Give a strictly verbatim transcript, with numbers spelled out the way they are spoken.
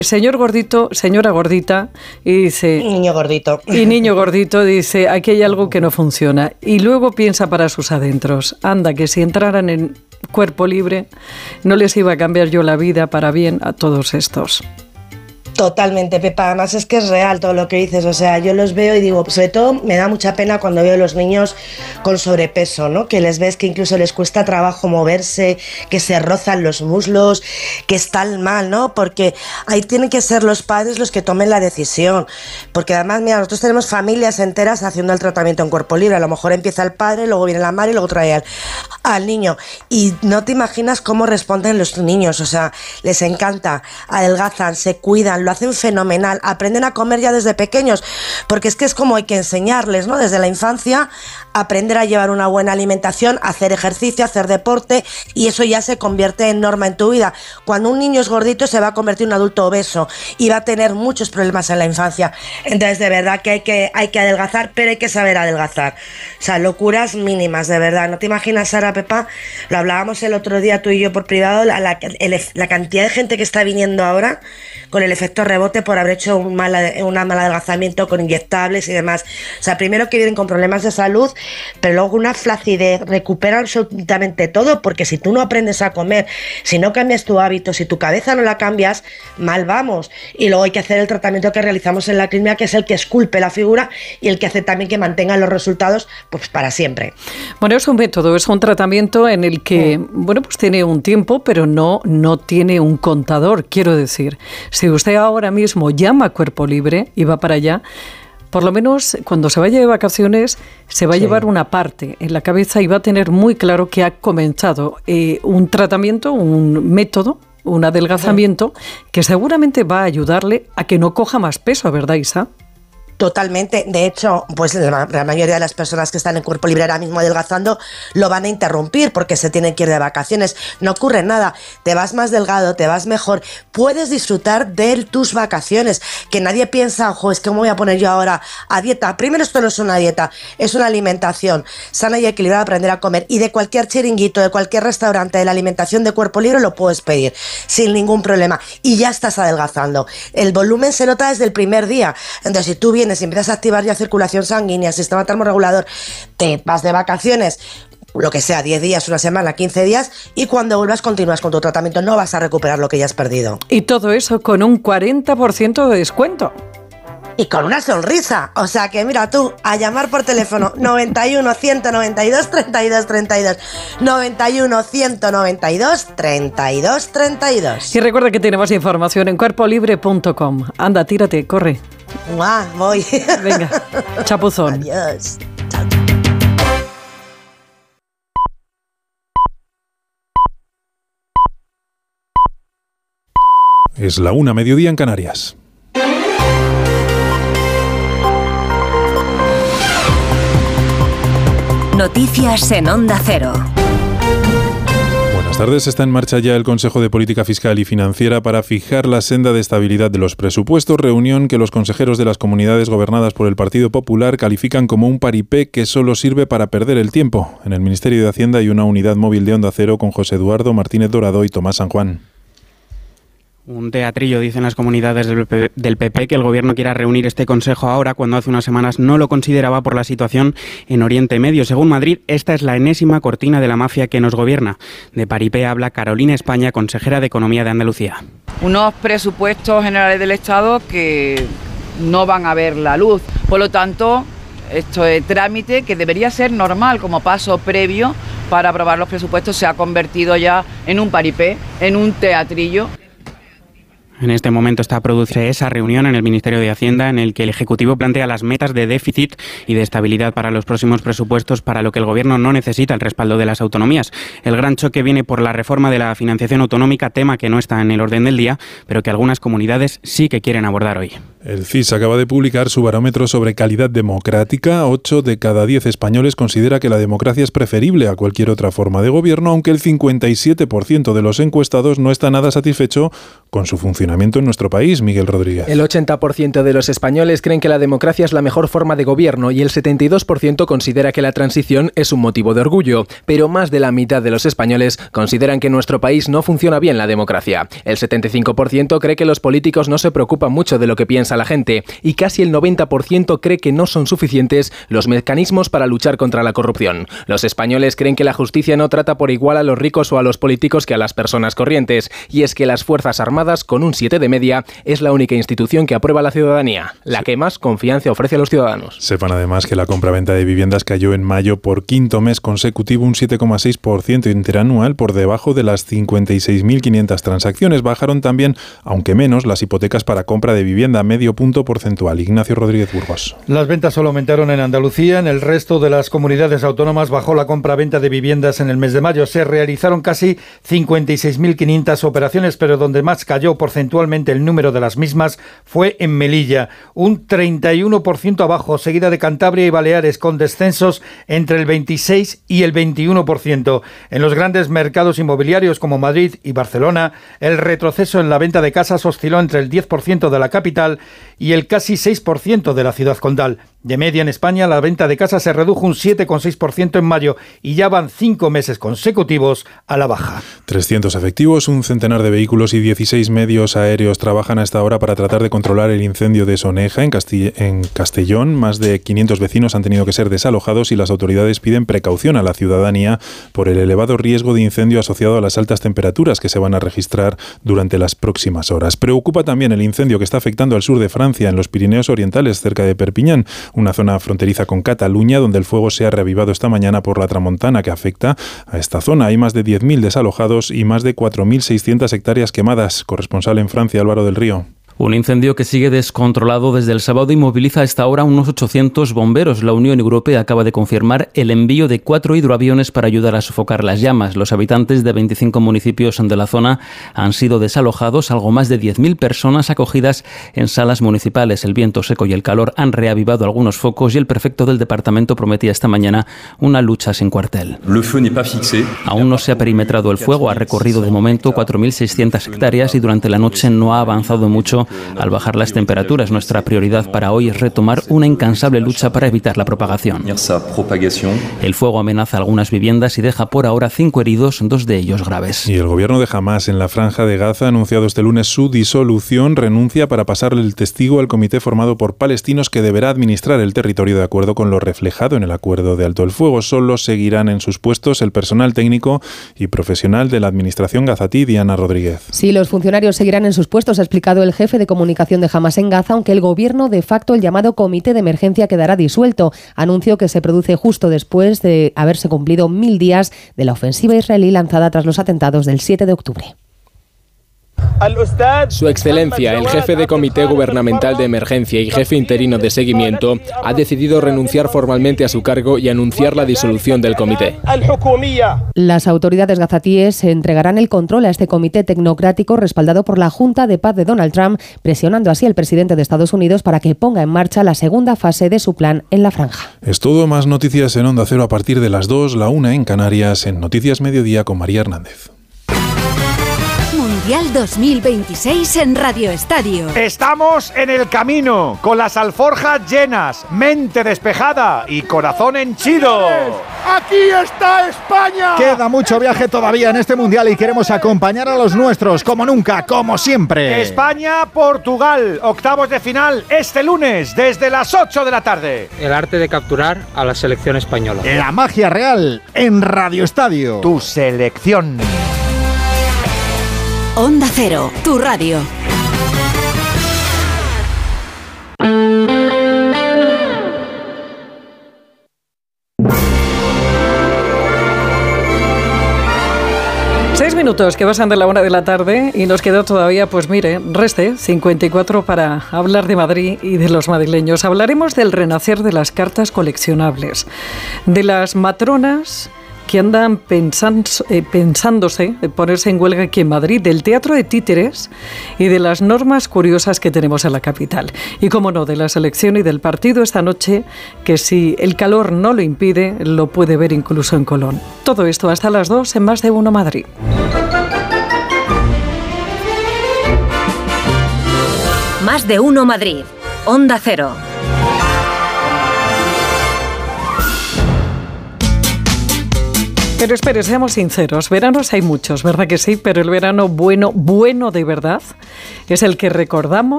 Señor gordito, señora gordita, y dice... Niño gordito. Y niño gordito dice, aquí hay algo que no funciona. Y luego piensa para sus adentros, anda, que si entraran en cuerpo libre, no les iba a cambiar yo la vida para bien a todos estos. Totalmente, Pepa, además es que es real todo lo que dices, o sea, yo los veo y digo, sobre todo me da mucha pena cuando veo a los niños con sobrepeso, ¿no? Que les ves que incluso les cuesta trabajo moverse, que se rozan los muslos, que están mal, ¿no? Porque ahí tienen que ser los padres los que tomen la decisión, porque además, mira, nosotros tenemos familias enteras haciendo el tratamiento en cuerpo libre, a lo mejor empieza el padre, luego viene la madre y luego trae al, al niño, y no te imaginas cómo responden los niños, o sea, les encanta, adelgazan, se cuidan, lo hacen fenomenal, aprenden a comer ya desde pequeños, porque es que es como hay que enseñarles, ¿no? Desde la infancia, aprender a llevar una buena alimentación, hacer ejercicio, hacer deporte, y eso ya se convierte en norma en tu vida. Cuando un niño es gordito se va a convertir en un adulto obeso y va a tener muchos problemas en la infancia. Entonces, de verdad que hay que, hay que adelgazar, pero hay que saber adelgazar. O sea, locuras mínimas, de verdad. ¿No te imaginas, Sara, Pepa? Lo hablábamos el otro día tú y yo por privado, la, la, el, la cantidad de gente que está viniendo ahora con el efecto rebote por haber hecho un mal, un mal adelgazamiento con inyectables y demás. O sea, primero que vienen con problemas de salud, pero luego una flacidez, recuperan absolutamente todo, porque si tú no aprendes a comer, si no cambias tu hábito, si tu cabeza no la cambias, mal vamos. Y luego hay que hacer el tratamiento que realizamos en la clínica, que es el que esculpe la figura y el que hace también que mantengan los resultados pues para siempre. Bueno, es un método, es un tratamiento en el que, sí. bueno, pues tiene un tiempo, pero no, no tiene un contador, quiero decir. Si usted ahora mismo llama a Cuerpo Libre y va para allá, por lo menos cuando se vaya de vacaciones se va a sí. llevar una parte en la cabeza y va a tener muy claro que ha comenzado eh, un tratamiento, un método, un adelgazamiento sí. que seguramente va a ayudarle a que no coja más peso, ¿verdad, Isa? Totalmente. De hecho, pues la, la mayoría de las personas que están en Cuerpo Libre ahora mismo adelgazando lo van a interrumpir porque se tienen que ir de vacaciones. No ocurre nada. Te vas más delgado, te vas mejor. Puedes disfrutar de tus vacaciones. Que nadie piensa, ojo, es que me voy a poner yo ahora a dieta. Primero, esto no es una dieta, es una alimentación sana y equilibrada, aprender a comer. Y de cualquier chiringuito, de cualquier restaurante de la alimentación de Cuerpo Libre lo puedes pedir sin ningún problema. Y ya estás adelgazando. El volumen se nota desde el primer día. Entonces, si tú vienes si empiezas a activar ya circulación sanguínea, sistema termorregulador, te vas de vacaciones, lo que sea, diez días, una semana, quince días, y cuando vuelvas continúas con tu tratamiento, no vas a recuperar lo que ya has perdido. Y todo eso con un cuarenta por ciento de descuento. Y con una sonrisa, o sea que mira tú, a llamar por teléfono noventa y uno, ciento noventa y dos, treinta y dos, treinta y dos, noventa y uno, ciento noventa y dos, treinta y dos, treinta y dos. Y recuerda que tiene más información en cuerpo libre punto com. Anda, tírate, corre. ¡Mua! Voy. Venga, chapuzón. Adiós. Chao. Es la una, mediodía en Canarias. Noticias en Onda Cero. Buenas tardes. Está en marcha ya el Consejo de Política Fiscal y Financiera para fijar la senda de estabilidad de los presupuestos, reunión que los consejeros de las comunidades gobernadas por el Partido Popular califican como un paripé que solo sirve para perder el tiempo. En el Ministerio de Hacienda hay una unidad móvil de Onda Cero con José Eduardo Martínez Dorado y Tomás San Juan. Un teatrillo, dicen las comunidades del P P, que el Gobierno quiera reunir este Consejo ahora, cuando hace unas semanas no lo consideraba por la situación en Oriente Medio. Según Madrid, esta es la enésima cortina de la mafia que nos gobierna. De paripé habla Carolina España, consejera de Economía de Andalucía. Unos presupuestos generales del Estado que no van a ver la luz. Por lo tanto, esto es trámite que debería ser normal como paso previo para aprobar los presupuestos. Se ha convertido ya en un paripé, en un teatrillo. En este momento está a producirse esa reunión en el Ministerio de Hacienda en el que el Ejecutivo plantea las metas de déficit y de estabilidad para los próximos presupuestos, para lo que el Gobierno no necesita el respaldo de las autonomías. El gran choque viene por la reforma de la financiación autonómica, tema que no está en el orden del día, pero que algunas comunidades sí que quieren abordar hoy. El C I S acaba de publicar su barómetro sobre calidad democrática. Ocho de cada diez españoles considera que la democracia es preferible a cualquier otra forma de gobierno, aunque el cincuenta y siete por ciento de los encuestados no está nada satisfecho con su funcionamiento en nuestro país. Miguel Rodríguez. El ochenta por ciento de los españoles creen que la democracia es la mejor forma de gobierno y el setenta y dos por ciento considera que la transición es un motivo de orgullo. Pero más de la mitad de los españoles consideran que en nuestro país no funciona bien la democracia. El setenta y cinco por ciento cree que los políticos no se preocupan mucho de lo que piensa a la gente y casi el noventa por ciento cree que no son suficientes los mecanismos para luchar contra la corrupción. Los españoles creen que la justicia no trata por igual a los ricos o a los políticos que a las personas corrientes, y es que las Fuerzas Armadas, con un siete de media, es la única institución que aprueba la ciudadanía, la que más confianza ofrece a los ciudadanos. Sepan además que la compraventa de viviendas cayó en mayo por quinto mes consecutivo un siete coma seis por ciento interanual, por debajo de las cincuenta y seis mil quinientas transacciones. Bajaron también, aunque menos, las hipotecas para compra de vivienda, medio punto porcentual. Ignacio Rodríguez Burgos. Las ventas solo aumentaron en Andalucía. En el resto de las comunidades autónomas bajó la compra-venta de viviendas en el mes de mayo. Se realizaron casi cincuenta y seis mil quinientas operaciones, pero donde más cayó porcentualmente el número de las mismas fue en Melilla, un treinta y uno por ciento abajo, seguida de Cantabria y Baleares, con descensos entre el veintiséis y el veintiuno por ciento. En los grandes mercados inmobiliarios como Madrid y Barcelona, el retroceso en la venta de casas osciló entre el diez por ciento de la capital y el casi seis por ciento de la ciudad condal. De media en España, la venta de casas se redujo un siete coma seis por ciento en mayo y ya van cinco meses consecutivos a la baja. trescientos efectivos, un centenar de vehículos y dieciséis medios aéreos trabajan a esta hora para tratar de controlar el incendio de Soneja, en, Castilla, en Castellón. Más de quinientos vecinos han tenido que ser desalojados y las autoridades piden precaución a la ciudadanía por el elevado riesgo de incendio asociado a las altas temperaturas que se van a registrar durante las próximas horas. Preocupa también el incendio que está afectando al sur de Francia, en los Pirineos Orientales, cerca de Perpiñán, una zona fronteriza con Cataluña, donde el fuego se ha reavivado esta mañana por la tramontana que afecta a esta zona. Hay más de diez mil desalojados y más de cuatro mil seiscientas hectáreas quemadas. Corresponsal en Francia, Álvaro del Río. Un incendio que sigue descontrolado desde el sábado y moviliza a esta hora unos ochocientos bomberos. La Unión Europea acaba de confirmar el envío de cuatro hidroaviones para ayudar a sofocar las llamas. Los habitantes de veinticinco municipios de la zona han sido desalojados, algo más de diez mil personas acogidas en salas municipales. El viento seco y el calor han reavivado algunos focos y el prefecto del departamento prometía esta mañana una lucha sin cuartel. Aún no se ha perimetrado el fuego, ha recorrido de momento cuatro mil seiscientas hectáreas y durante la noche no ha avanzado mucho. Al bajar las temperaturas, nuestra prioridad para hoy es retomar una incansable lucha para evitar la propagación. El fuego amenaza algunas viviendas y deja por ahora cinco heridos, dos de ellos graves. Y el gobierno de Hamás en la Franja de Gaza ha anunciado este lunes su disolución, renuncia para pasarle el testigo al comité formado por palestinos que deberá administrar el territorio de acuerdo con lo reflejado en el acuerdo de alto el fuego. Solo seguirán en sus puestos el personal técnico y profesional de la administración gazatí. Diana Rodríguez. Sí, los funcionarios seguirán en sus puestos, ha explicado el jefe de comunicación de Hamás en Gaza, aunque el gobierno, de facto, el llamado comité de emergencia quedará disuelto. Anuncio que se produce justo después de haberse cumplido mil días de la ofensiva israelí lanzada tras los atentados del siete de octubre. Su Excelencia, el jefe de Comité Gubernamental de Emergencia y jefe interino de seguimiento, ha decidido renunciar formalmente a su cargo y anunciar la disolución del comité. Las autoridades gazatíes entregarán el control a este comité tecnocrático respaldado por la Junta de Paz de Donald Trump, presionando así al presidente de Estados Unidos para que ponga en marcha la segunda fase de su plan en la franja. Es todo, más noticias en Onda Cero a partir de las dos, la una en Canarias, en Noticias Mediodía con María Hernández. Mundial dos mil veintiséis en Radio Estadio. Estamos en el camino, con las alforjas llenas, mente despejada y corazón henchido. ¡Aquí está España! Queda mucho viaje todavía en este Mundial y queremos acompañar a los nuestros, como nunca, como siempre. España-Portugal, octavos de final, este lunes, desde las ocho de la tarde. El arte de capturar a la selección española. La magia real en Radio Estadio. Tu selección. Onda Cero, tu radio. Seis minutos que pasan de la una de la tarde y nos queda todavía, pues mire, reste cincuenta y cuatro para hablar de Madrid y de los madrileños. Hablaremos del renacer de las cartas coleccionables, de las matronas que andan pensando, eh, pensándose ponerse en huelga aquí en Madrid, del teatro de títeres y de las normas curiosas que tenemos en la capital. Y como no, de la selección y del partido esta noche, que si el calor no lo impide, lo puede ver incluso en Colón. Todo esto hasta las dos en Más de Uno Madrid. Más de Uno Madrid. Onda Cero. Pero espere, seamos sinceros, veranos hay muchos, ¿verdad que sí? Pero el verano bueno, bueno de verdad, es el que recordamos